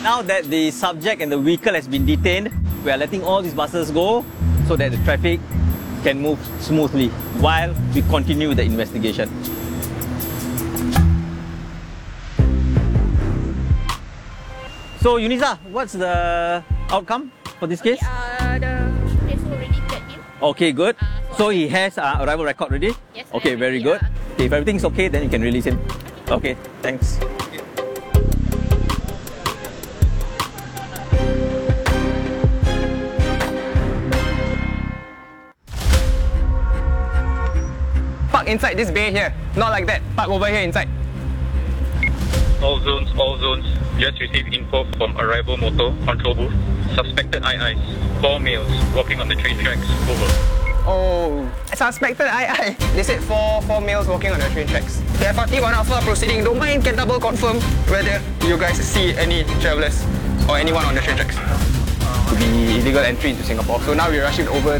Now that the subject and the vehicle has been detained, we are letting all these buses go so that the traffic can move smoothly while we continue the investigation. So Yuniza, what's the outcome for this case? The police already cleared him. Okay, good. So he has arrival record already? Yes. Okay, very good. Okay, if everything's okay, then you can release him. Okay, thanks. Park inside this bay here. Not like that. Park over here inside. All zones. Just received info from arrival motor control booth. Suspected IIs. 4 males walking on the train tracks. Over. Oh, suspected II. They said four males walking on the train tracks. The FRT 1 Alpha proceeding. Don't mind, can double confirm whether you guys see any travellers or anyone on the train tracks. To be illegal entry into Singapore. So now we're rushing over.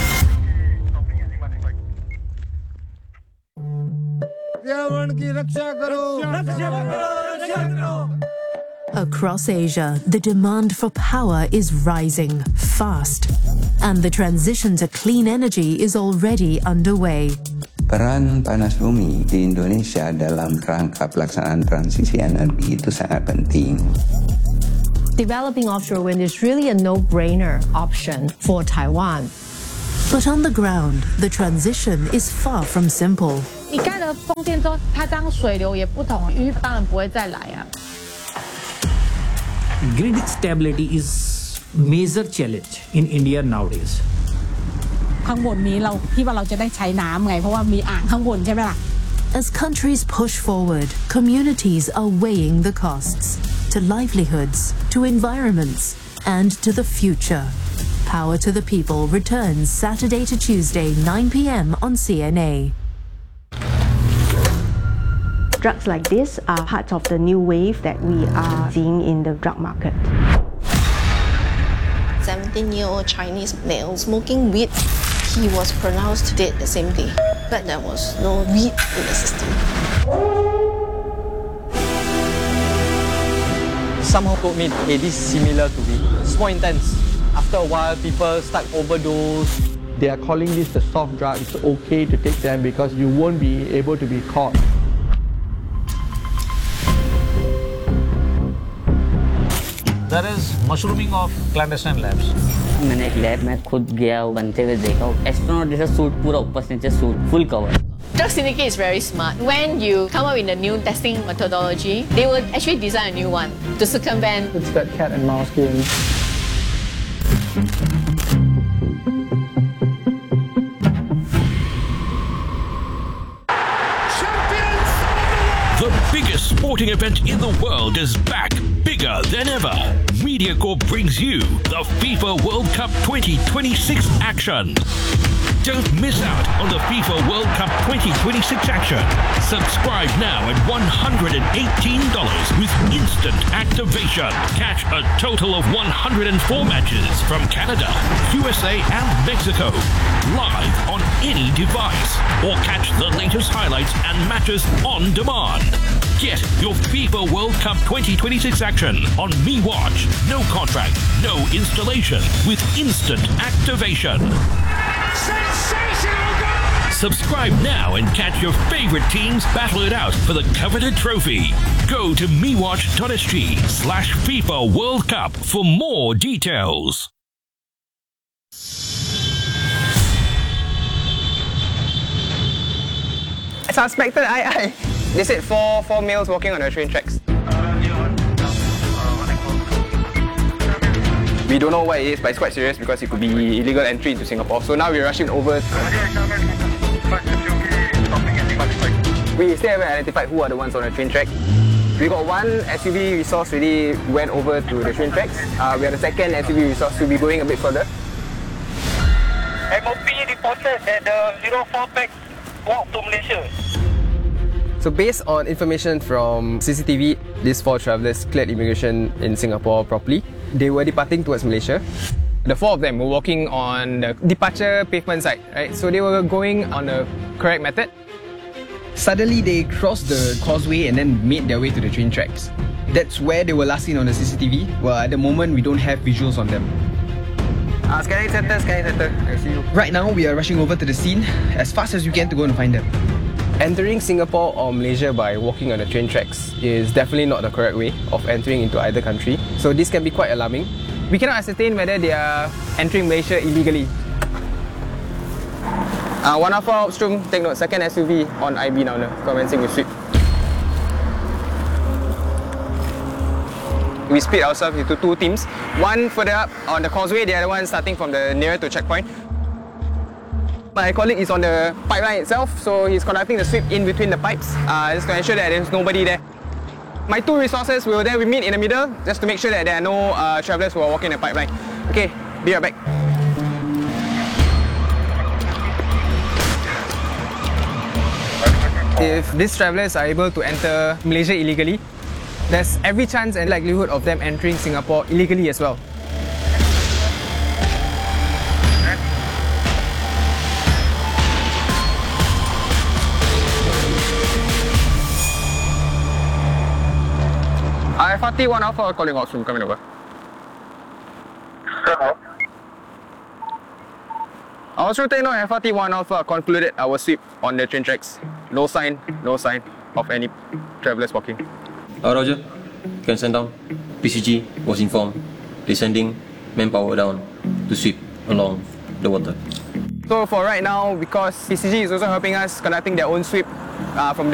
Across Asia, the demand for power is rising fast, and the transition to clean energy is already underway. Peran panas bumi di Indonesia dalam rangka pelaksanaan transisi energi itu sangat penting. Developing offshore wind is really a no-brainer option for Taiwan. But on the ground, the transition is far from simple. 你盖了风电之后，它这样水流也不同，鱼当然不会再来啊。 Grid stability is major challenge in India nowadays. ข้างบนนี้เราที่ว่าเราจะได้ใช้น้ำไงเพราะว่ามีอ่างข้างบนใช่ไหมล่ะ As countries push forward, communities are weighing the costs to livelihoods, to environments, and to the future. Power to the People returns Saturday to Tuesday, 9 p.m. on CNA. Drugs like this are part of the new wave that we are seeing in the drug market. 17-year-old Chinese male smoking weed. He was pronounced dead the same day, but there was no weed in the system. Somehow told me, hey, this is similar to weed. It's more intense. After a while, people start overdose. They are calling this the soft drug. It's okay to take them because you won't be able to be caught. There is mushrooming of clandestine labs. मैंने एक lab में खुद गया बनते हुए देखा astronaut जैसा suit पूरा ऊपर से नीचे suit full cover Drug Syndicate is very smart. When you come up with a new testing methodology, they will actually design a new one to circumvent. It's that cat and mouse game. The biggest sporting event in the world is back, bigger than ever. MediaCorp brings you the FIFA World Cup 2026 action. Don't miss out on the FIFA World Cup 2026 action. Subscribe now at $118 with instant activation. Catch a total of 104 matches from Canada, USA and Mexico. Live on any device. Or catch the latest highlights and matches on demand. Get your FIFA World Cup 2026 action on MeWatch. No contract, no installation with instant activation. Sensational goal! Subscribe now and catch your favorite teams battle it out for the coveted trophy. Go to mewatch.sg/FIFA World Cup for more details. Suspected II. They said four males walking on the train tracks. We don't know what it is, but it's quite serious because it could be illegal entry into Singapore. So now we're rushing over. We still haven't identified who are the ones on the train track. We got one SUV resource really went over to the train tracks. We have the second SUV resource to be going a bit further. MOP reported that the 04 pack walked to Malaysia. So based on information from CCTV, these 4 travellers cleared immigration in Singapore properly. They were departing towards Malaysia. The 4 of them were walking on the departure pavement side, right? So they were going on the correct method. Suddenly they crossed the causeway and then made their way to the train tracks. That's where they were last seen on the CCTV. Well, at the moment, we don't have visuals on them. Scanning center, I see you. Right now, we are rushing over to the scene as fast as we can to go and find them. Entering Singapore or Malaysia by walking on the train tracks is definitely not the correct way of entering into either country. So this can be quite alarming. We cannot ascertain whether they are entering Malaysia illegally. 104 upstream, take note, second SUV on IB now, commencing with sweep. We split ourselves into two teams. One further up on the causeway, the other one starting from the nearer to checkpoint. My colleague is on the pipeline itself, so he's conducting the sweep in between the pipes, just to ensure that there's nobody there. My two resources will then meet in the middle, just to make sure that there are no travellers who are walking the pipeline. Okay, be right back. If these travellers are able to enter Malaysia illegally, there's every chance and likelihood of them entering Singapore illegally as well. FRT 1 Alpha calling Oxford, coming over. Hello. Oxford, take note, FRT 1 Alpha concluded our sweep on the train tracks. No sign of any travellers walking. Roger. Can send down. PCG was informed. They're sending manpower down to sweep along the water. So for right now, because PCG is also helping us conducting their own sweep from